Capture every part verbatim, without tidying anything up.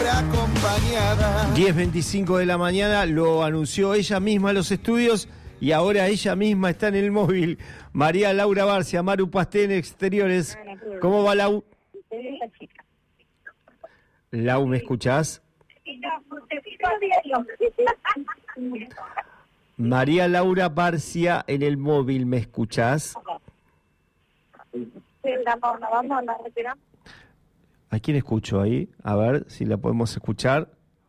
siempre acompañada. diez veinticinco de la mañana, lo anunció ella misma a los estudios y ahora ella misma está en el móvil. María Laura Barcia, Maru Pastén, Exteriores. ¿Cómo va, Lau? Lau, ¿me escuchás? María Laura Barcia en el móvil, ¿me escuchás? ¿A quién escucho ahí? A ver si la podemos escuchar.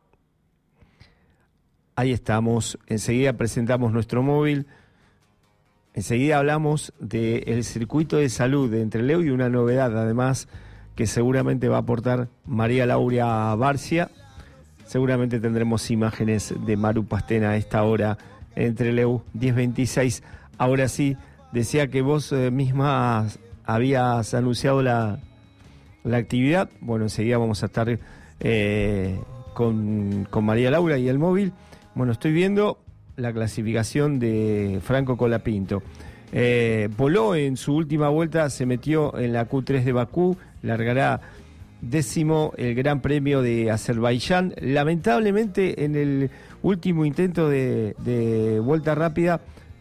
Ahí estamos. Enseguida presentamos nuestro móvil. Enseguida hablamos del circuito de salud de Entreleu y una novedad, además, que seguramente va a aportar María Laura Barcia. Seguramente tendremos imágenes de Maru Pastén a esta hora en Entreleu, diez veintiséis. Ahora sí, decía que vos eh, misma habías anunciado la, la actividad. Bueno, enseguida vamos a estar eh, con, con María Laura y el móvil. Bueno, estoy viendo la clasificación de Franco Colapinto. Eh, voló en su última vuelta, se metió en la Q tres de Bakú, largará décimo el Gran Premio de Azerbaiyán. Lamentablemente, en el último intento de, de vuelta rápida,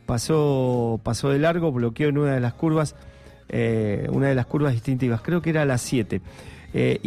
pasó, pasó de largo, bloqueó en una de las curvas, eh, una de las curvas distintivas, creo que era la siete. Eh,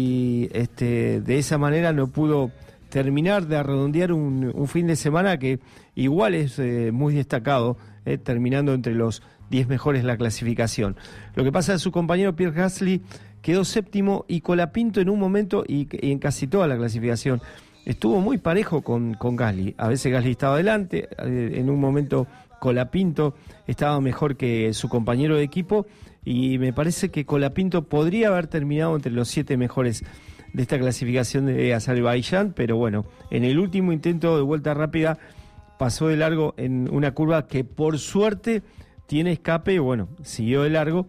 y este, de esa manera no pudo terminar de redondear un, un fin de semana que igual es eh, muy destacado, eh, terminando entre los diez mejores la clasificación. Lo que pasa es que su compañero Pierre Gasly quedó séptimo y Colapinto en un momento y, y en casi toda la clasificación estuvo muy parejo con, con Gasly. A veces Gasly estaba adelante, eh, en un momento Colapinto estaba mejor que su compañero de equipo y me parece que Colapinto podría haber terminado entre los siete mejores de esta clasificación de Azerbaiyán, pero bueno, en el último intento de vuelta rápida pasó de largo en una curva que por suerte tiene escape y bueno, siguió de largo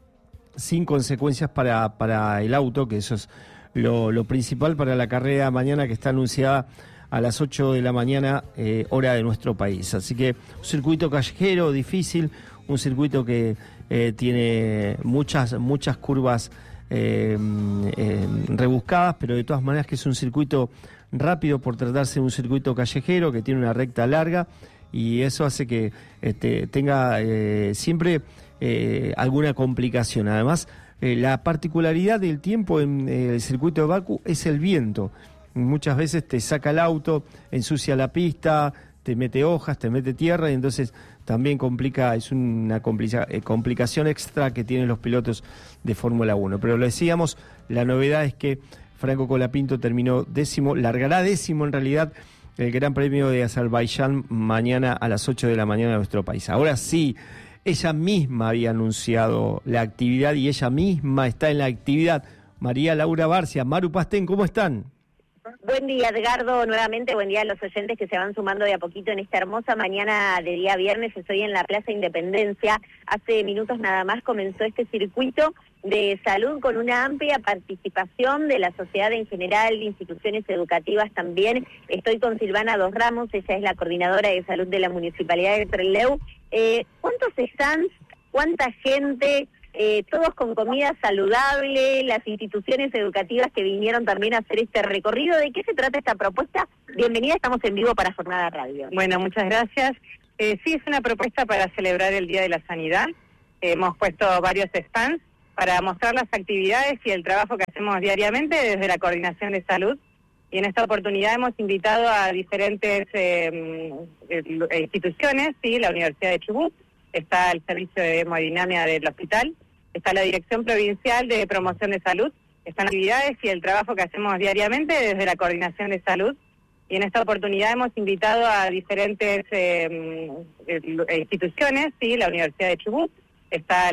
sin consecuencias para, para el auto, que eso es lo, lo principal para la carrera mañana, que está anunciada a las ocho de la mañana, eh, hora de nuestro país. Así que un circuito callejero difícil, un circuito que eh, tiene muchas, muchas curvas Eh, eh, rebuscadas, pero de todas maneras que es un circuito rápido por tratarse de un circuito callejero que tiene una recta larga y eso hace que este, tenga eh, siempre eh, alguna complicación. Además, eh, la particularidad del tiempo en eh, el circuito de Bakú es el viento. Muchas veces te saca el auto, ensucia la pista, te mete hojas, te mete tierra y entonces también complica, es una complica, eh, complicación extra que tienen los pilotos de Fórmula uno. Pero lo decíamos, la novedad es que Franco Colapinto terminó décimo, largará décimo en realidad el Gran Premio de Azerbaiyán mañana a las ocho de la mañana de nuestro país. Ahora sí, ella misma había anunciado la actividad y ella misma está en la actividad. María Laura Barcia, Maru Pastén, ¿cómo están? Buen día, Edgardo, nuevamente buen día a los oyentes que se van sumando de a poquito en esta hermosa mañana de día viernes. Estoy en la Plaza Independencia. Hace minutos nada más comenzó este circuito de salud con una amplia participación de la sociedad en general, de instituciones educativas también. Estoy con Silvana Dos Ramos, ella es la coordinadora de salud de la Municipalidad de Entreleu. Eh, ¿Cuántos stands? ¿Cuánta gente? Eh, todos con comida saludable, las instituciones educativas que vinieron también a hacer este recorrido. ¿De qué se trata esta propuesta? Bienvenida, estamos en vivo para Jornada Radio. Bueno, muchas gracias. Eh, sí, es una propuesta para celebrar el Día de la Sanidad. Eh, hemos puesto varios stands para mostrar las actividades y el trabajo que hacemos diariamente desde la Coordinación de Salud. Y en esta oportunidad hemos invitado a diferentes eh, eh, instituciones, sí, la Universidad de Chubut, está el Servicio de Hemodinamia del Hospital, está la Dirección Provincial de Promoción de Salud, están actividades y el trabajo que hacemos diariamente desde la Coordinación de Salud. Y en esta oportunidad hemos invitado a diferentes eh, eh, instituciones, sí, la Universidad de Chubut, está